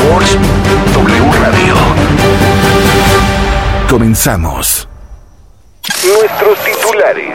Sports W Radio. Comenzamos. Nuestros titulares.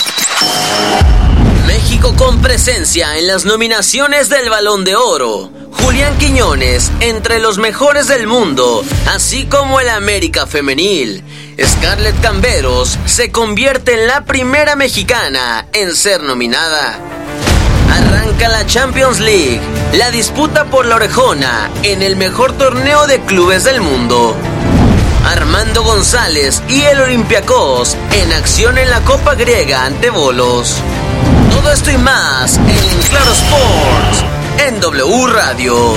México con presencia en las nominaciones del Balón de Oro. Julián Quiñones entre los mejores del mundo, así como el América femenil. Scarlett Camberos se convierte en la primera mexicana en ser nominada. Arranca la Champions League, la disputa por la orejona en el mejor torneo de clubes del mundo. Armando González y el Olympiacos en acción en la Copa Griega ante Volos. Todo esto y más en Claro Sports, en W Radio.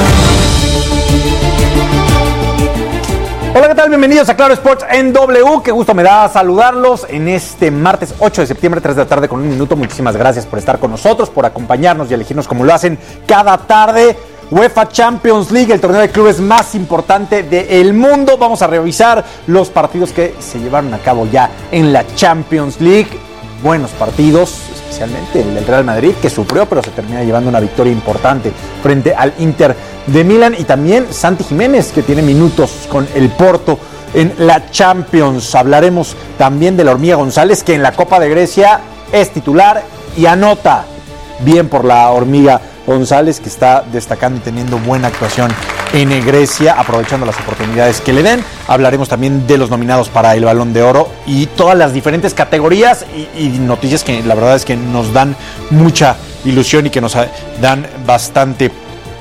Hola, ¿qué tal? Bienvenidos a Claro Sports en W. Qué gusto me da saludarlos en este martes 8 de septiembre, 3 de la tarde con 1 minuto. Muchísimas gracias por estar con nosotros, por acompañarnos y elegirnos como lo hacen cada tarde. UEFA Champions League, el torneo de clubes más importante del mundo. Vamos a revisar los partidos que se llevaron a cabo ya en la Champions League. Buenos partidos, especialmente el del Real Madrid, que sufrió, pero se termina llevando una victoria importante frente al Inter de Milán. Y también Santi Jiménez, que tiene minutos con el Porto en la Champions. Hablaremos también de la Hormiga González, que en la Copa de Grecia es titular y anota. Bien por la Hormiga González, que está destacando y teniendo buena actuación en Grecia, aprovechando las oportunidades que le den. Hablaremos también de los nominados para el Balón de Oro y todas las diferentes categorías y noticias que la verdad es que nos dan mucha ilusión y que nos dan bastante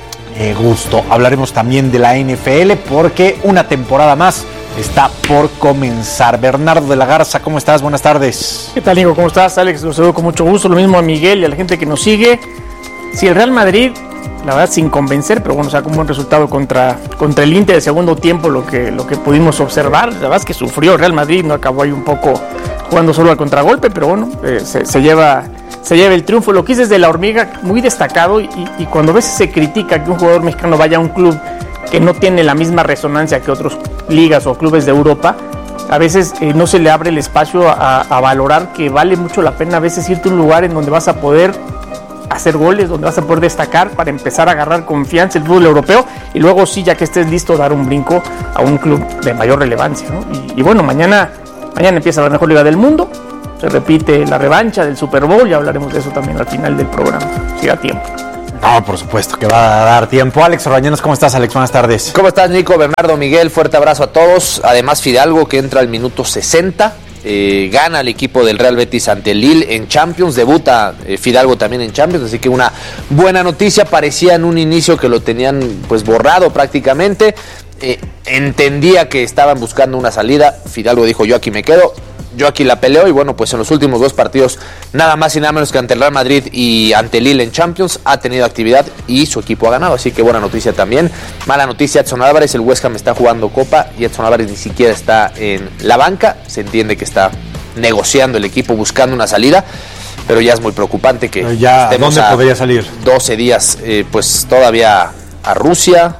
gusto. Hablaremos también de la NFL porque una temporada más está por comenzar. Bernardo de la Garza, ¿cómo estás? Buenas tardes. ¿Qué tal, Nico? ¿Cómo estás? Alex, los saludo con mucho gusto. Lo mismo a Miguel y a la gente que nos sigue. Sí, el Real Madrid, la verdad, sin convencer, pero bueno, sacó un buen resultado contra el Inter de segundo tiempo, lo que pudimos observar. La verdad es que sufrió el Real Madrid, no acabó ahí un poco jugando solo al contragolpe, pero bueno, se lleva el triunfo. Lo que hice desde la Hormiga, muy destacado, y cuando a veces se critica que un jugador mexicano vaya a un club que no tiene la misma resonancia que otras ligas o clubes de Europa, a veces no se le abre el espacio a valorar que vale mucho la pena a veces irte a un lugar en donde vas a poder hacer goles, donde vas a poder destacar para empezar a agarrar confianza el fútbol europeo y luego sí, ya que estés listo, dar un brinco a un club de mayor relevancia, ¿no? Y bueno, mañana empieza la mejor liga del mundo, se repite la revancha del Super Bowl y hablaremos de eso también al final del programa, si da tiempo. No, por supuesto que va a dar tiempo. Alex Orbañanos, ¿cómo estás, Alex? Buenas tardes. ¿Cómo estás, Nico? Bernardo, Miguel, fuerte abrazo a todos. Además, Fidalgo, que entra al minuto 60. Gana el equipo del Real Betis ante el Lille en Champions, debuta Fidalgo también en Champions, así que una buena noticia. Parecía en un inicio que lo tenían pues borrado prácticamente, entendía que estaban buscando una salida. Fidalgo dijo: yo aquí me quedo, yo aquí la peleo. Y bueno, pues en los últimos 2 partidos, nada más y nada menos que ante el Real Madrid y ante el Lille en Champions, ha tenido actividad y su equipo ha ganado, así que buena noticia también. Mala noticia, Edson Álvarez, el West Ham está jugando Copa y Edson Álvarez ni siquiera está en la banca. Se entiende que está negociando el equipo, buscando una salida, pero ya es muy preocupante que ya, ¿dónde podría salir? 12 días, pues todavía a Rusia,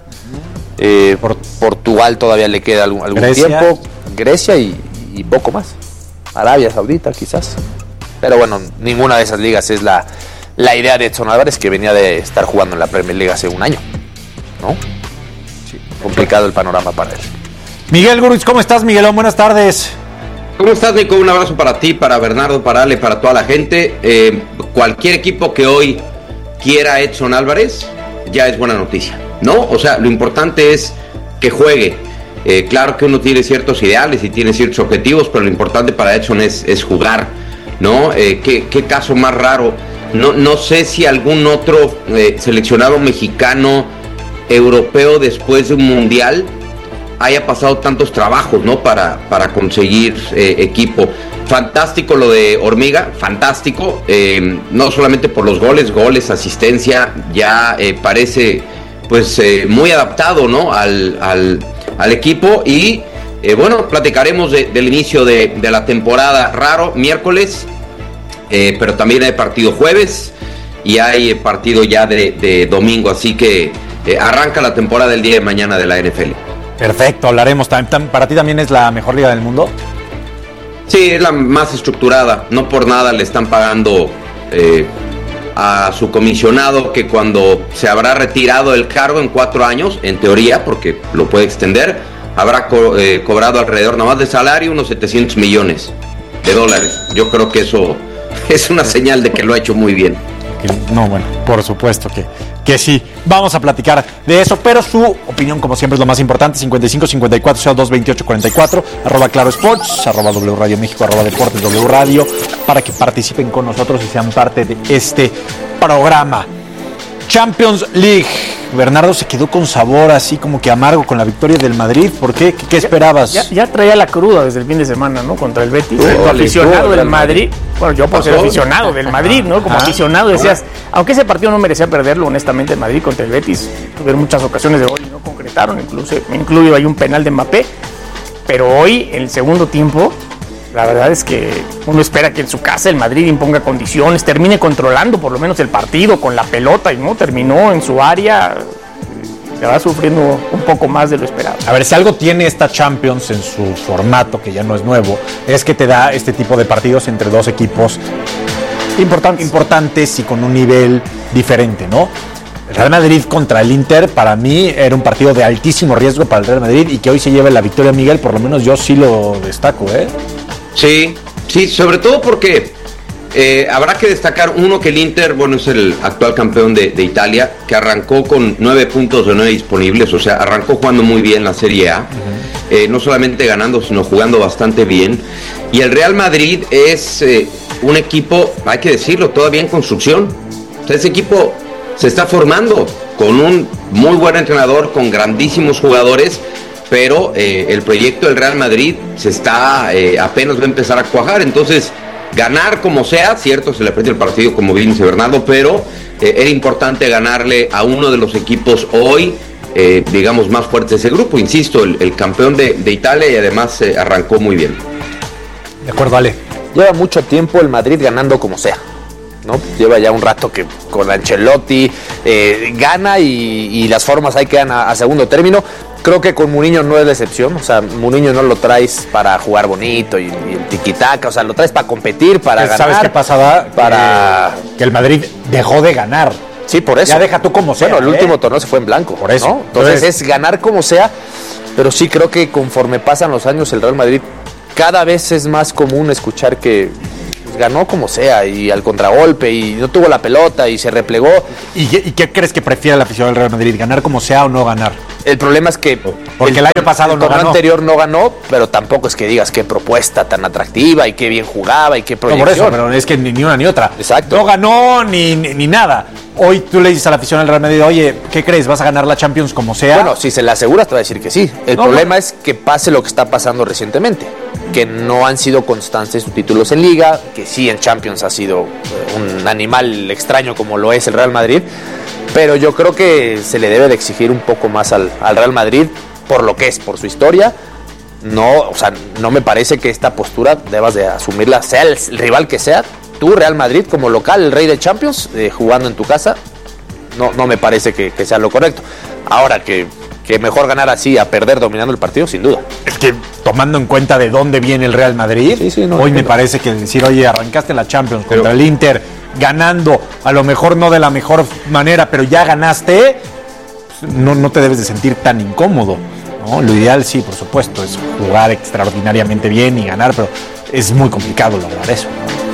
Portugal todavía le queda algún tiempo, Grecia y poco más. Arabia Saudita quizás, pero bueno, ninguna de esas ligas es la idea de Edson Álvarez, que venía de estar jugando en la Premier League hace un año, ¿no? Sí. Complicado el panorama para él. Miguel Gurwitz, ¿cómo estás, Miguelón? Buenas tardes. ¿Cómo estás, Nico? Un abrazo para ti, para Bernardo, para Ale, para toda la gente. Cualquier equipo que hoy quiera a Edson Álvarez ya es buena noticia, ¿no? O sea, lo importante es que juegue. Claro que uno tiene ciertos ideales y tiene ciertos objetivos, pero lo importante para Edson es jugar, ¿no? ¿Qué caso más raro? No sé si algún otro seleccionado mexicano, europeo, después de un mundial haya pasado tantos trabajos, ¿no? Para conseguir equipo. Fantástico lo de Hormiga, fantástico, no solamente por los goles, asistencia, ya parece pues muy adaptado, ¿no? al equipo. Y bueno, platicaremos del inicio de la temporada. Raro, miércoles, pero también hay partido jueves y hay partido ya de domingo, así que arranca la temporada el día de mañana de la NFL. Perfecto, hablaremos. ¿Para ti también es la mejor liga del mundo? Sí, es la más estructurada, no por nada le están pagando a su comisionado que cuando se habrá retirado del cargo en 4 años, en teoría, porque lo puede extender, habrá cobrado alrededor nomás de salario unos $700 millones. Yo creo que eso es una señal de que lo ha hecho muy bien. No, bueno, por supuesto que sí. Vamos a platicar de eso, pero su opinión, como siempre, es lo más importante. 55-54-02-28-44, @ClaroSports, @W Radio México, @Deportes W Radio, para que participen con nosotros y sean parte de este programa. Champions League. Bernardo se quedó con sabor así como que amargo con la victoria del Madrid. ¿Por qué? ¿Qué esperabas? Ya traía la cruda desde el fin de semana, ¿no? Contra el Betis. Como aficionado del Madrid. Bueno, yo por ser aficionado del Madrid, ¿no? Como aficionado decías, aunque ese partido no merecía perderlo, honestamente, el Madrid contra el Betis. Tuvieron muchas ocasiones de gol y no concretaron. Incluso hay un penal de Mbappé. Pero hoy, en el segundo tiempo, la verdad es que uno espera que en su casa el Madrid imponga condiciones, termine controlando por lo menos el partido con la pelota, y no terminó en su área, le va sufriendo un poco más de lo esperado. A ver, si algo tiene esta Champions en su formato, que ya no es nuevo, es que te da este tipo de partidos entre dos equipos importantes y con un nivel diferente, ¿no? El Real Madrid contra el Inter, para mí, era un partido de altísimo riesgo para el Real Madrid, y que hoy se lleve la victoria, Miguel, por lo menos yo sí lo destaco, ¿eh? Sí, sobre todo porque habrá que destacar que el Inter, bueno, es el actual campeón de Italia, que arrancó con 9 puntos de 9 disponibles, o sea, arrancó jugando muy bien la Serie A, no solamente ganando, sino jugando bastante bien. Y el Real Madrid es un equipo, hay que decirlo, todavía en construcción. O sea, ese equipo se está formando con un muy buen entrenador, con grandísimos jugadores, pero el proyecto del Real Madrid apenas va a empezar a cuajar. Entonces, ganar como sea, cierto, se le aprieta el partido, como bien dice Bernardo, pero era importante ganarle a uno de los equipos hoy, digamos, más fuertes de ese grupo. Insisto, el campeón de Italia, y además arrancó muy bien. De acuerdo, Ale. Lleva mucho tiempo el Madrid ganando como sea, ¿no? Lleva ya un rato que con Ancelotti gana, y las formas ahí quedan a segundo término. Creo que con Mourinho no es la excepción. O sea, Mourinho no lo traes para jugar bonito y el tiquitaca, o sea, lo traes para competir, para ganar. ¿Sabes qué pasaba? Que el Madrid dejó de ganar. Sí, por eso. Ya deja tú como sea. Bueno, el último torneo se fue en blanco. Por eso. ¿no? Entonces es ganar como sea, pero sí creo que conforme pasan los años, el Real Madrid cada vez es más común escuchar que ganó como sea, y al contragolpe, y no tuvo la pelota, y se replegó. ¿Y qué crees que prefiere la afición del Real Madrid? ¿Ganar como sea o no ganar? El problema es que porque el año pasado no ganó. El anterior no ganó, pero tampoco es que digas qué propuesta tan atractiva y qué bien jugaba y qué proyección. No, por eso, pero es que ni una ni otra. Exacto. No ganó ni nada. Hoy tú le dices a la afición del Real Madrid, oye, ¿qué crees? ¿Vas a ganar la Champions como sea? Bueno, si se la aseguras te va a decir que sí. El problema es que pase lo que está pasando recientemente, que no han sido constantes sus títulos en Liga, que sí en Champions ha sido un animal extraño como lo es el Real Madrid, pero yo creo que se le debe de exigir un poco más al Real Madrid por lo que es, por su historia. No, o sea, no me parece que esta postura debas de asumirla, sea el rival que sea. Tú, Real Madrid, como local, el rey de Champions, jugando en tu casa, no me parece que sea lo correcto. Ahora, que mejor ganar así a perder dominando el partido, sin duda. Es que tomando en cuenta de dónde viene el Real Madrid, hoy me parece que decir, oye, arrancaste la Champions contra el Inter, ganando, a lo mejor no de la mejor manera, pero ya ganaste, no te debes de sentir tan incómodo, ¿no? Lo ideal, sí, por supuesto, es jugar extraordinariamente bien y ganar, pero es muy complicado lograr eso.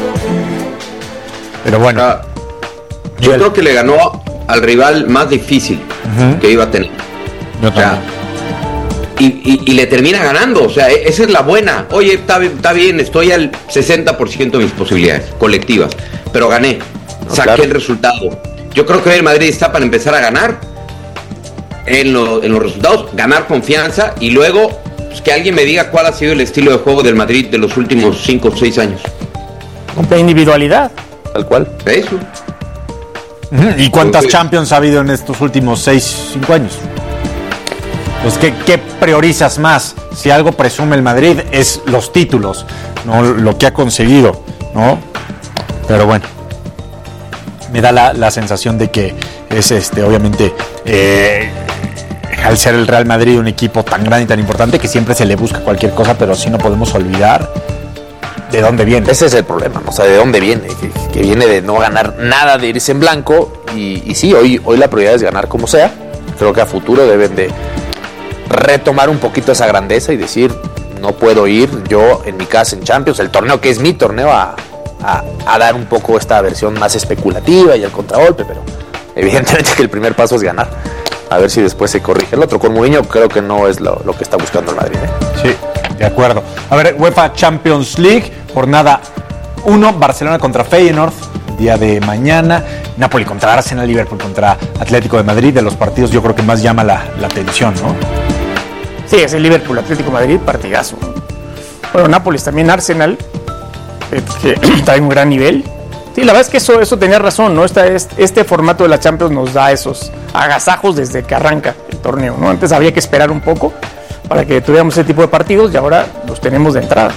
Pero bueno. Yo creo que le ganó al rival más difícil que iba a tener. Yo también. Y le termina ganando, o sea, esa es la buena. Oye, está bien, estoy al 60% de mis posibilidades colectivas, pero gané, saqué el resultado. Yo creo que el Madrid está para empezar a ganar en los resultados, ganar confianza, y luego pues, que alguien me diga cuál ha sido el estilo de juego del Madrid de los últimos 5 o 6 años. De individualidad. Tal cual. Eso. ¿Y cuántas Champions ha habido en estos últimos 5 años? Pues, ¿qué priorizas más? Si algo presume el Madrid es los títulos, no lo que ha conseguido, ¿no? Pero bueno, me da la sensación de que es obviamente al ser el Real Madrid un equipo tan grande y tan importante que siempre se le busca cualquier cosa, pero sí no podemos olvidar de dónde viene. Ese es el problema, ¿no? O sea, de dónde viene, viene de no ganar nada, de irse en blanco, y sí, hoy la prioridad es ganar como sea. Creo que a futuro deben de retomar un poquito esa grandeza y decir, no puedo ir yo en mi casa en Champions, el torneo que es mi torneo, a dar un poco esta versión más especulativa y el contragolpe, pero evidentemente que el primer paso es ganar. A ver si después se corrige el otro. Con Mourinho creo que no es lo que está buscando el Madrid, ¿eh? Sí, de acuerdo. A ver, UEFA Champions League, jornada 1, Barcelona contra Feyenoord, día de mañana, Napoli contra Arsenal, Liverpool contra Atlético de Madrid, de los partidos yo creo que más llama la atención, ¿no? Sí, es el Liverpool, Atlético de Madrid, partidazo. Bueno, Nápoles también, Arsenal, que está en un gran nivel. Sí, la verdad es que eso tenía razón, ¿no? Este formato de la Champions nos da esos agasajos desde que arranca el torneo, ¿no? Antes había que esperar un poco para que tuviéramos ese tipo de partidos y ahora los tenemos de entrada.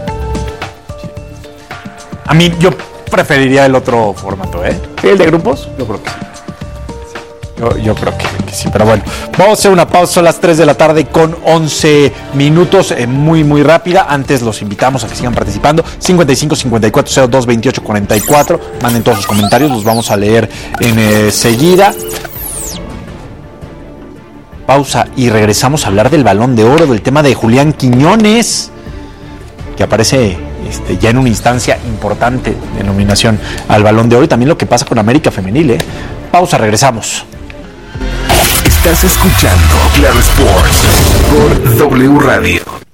A mí yo preferiría el otro formato, ¿eh? ¿Sí, el de grupos? Yo creo que sí. Yo creo que sí, pero bueno. Vamos a hacer una pausa, son las 3 de la tarde con 11 minutos, muy, muy rápida. Antes los invitamos a que sigan participando. 55 54 02 28 44. Manden todos sus comentarios, los vamos a leer enseguida. Pausa y regresamos a hablar del Balón de Oro, del tema de Julián Quiñones, que aparece ya en una instancia importante de nominación al Balón de Oro, y también lo que pasa con América Femenil, ¿eh? Pausa, regresamos. Estás escuchando Claro Sports por W Radio.